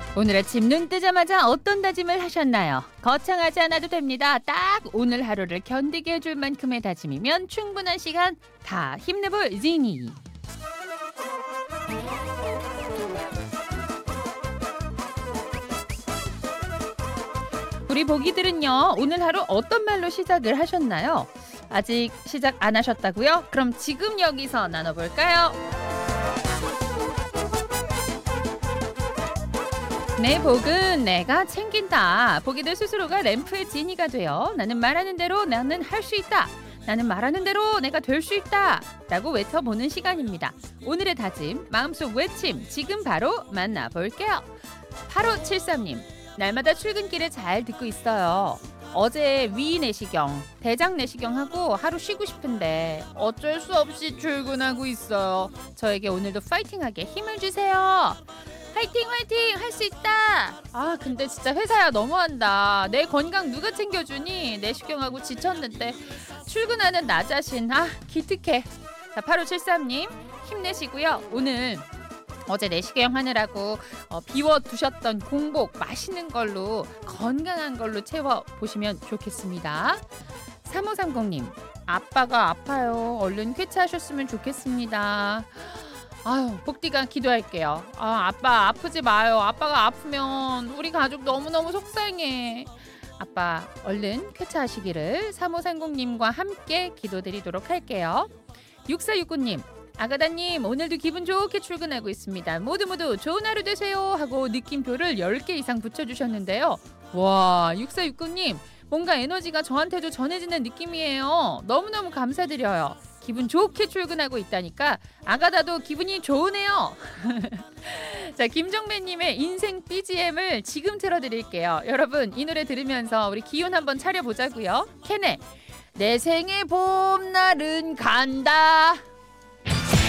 오늘 아침 눈 뜨자마자 어떤 다짐을 하셨나요? 거창하지 않아도 됩니다. 딱 오늘 하루를 견디게 해줄 만큼의 다짐이면 충분한 시간 다 힘내볼 지니. 우리 보기들은요, 오늘 하루 어떤 말로 시작을 하셨나요? 아직 시작 안 하셨다고요? 그럼 지금 여기서 나눠볼까요? 내 복은 내가 챙긴다. 보기들 스스로가 램프의 지니가 되어 나는 말하는 대로 나는 할 수 있다. 나는 말하는 대로 내가 될 수 있다. 라고 외쳐보는 시간입니다. 오늘의 다짐, 마음속 외침 지금 바로 만나볼게요. 8573님, 날마다 출근길에 잘 듣고 있어요. 어제 위 내시경, 대장 내시경하고 하루 쉬고 싶은데 어쩔 수 없이 출근하고 있어요. 저에게 오늘도 파이팅하게 힘을 주세요. 화이팅 화이팅 할 수 있다. 아 근데 진짜 회사야 너무한다. 내 건강 누가 챙겨주니? 내시경하고 지쳤는데 출근하는 나 자신 기특해. 자 8573님 힘내시고요. 오늘 어제 내시경 하느라고 비워두셨던 공복 맛있는 걸로 건강한 걸로 채워보시면 좋겠습니다. 3530님 아빠가 아파요. 얼른 쾌차하셨으면 좋겠습니다. 아유, 복디가 기도할게요. 아빠 아프지 마요. 아빠가 아프면 우리 가족 너무너무 속상해. 아빠 얼른 쾌차하시기를 3530님과 함께 기도드리도록 할게요. 6469님 아가다님 오늘도 기분 좋게 출근하고 있습니다. 모두 좋은 하루 되세요 하고 느낌표를 10개 이상 붙여주셨는데요. 와 6469님 뭔가 에너지가 저한테도 전해지는 느낌이에요. 너무너무 감사드려요. 기분 좋게 출근하고 있다니까 아가다도 기분이 좋으네요. 자 김정배님의 인생 BGM을 지금 틀어드릴게요. 여러분 이 노래 들으면서 우리 기운 한번 차려보자고요. 캔의 내 생의 봄날은 간다.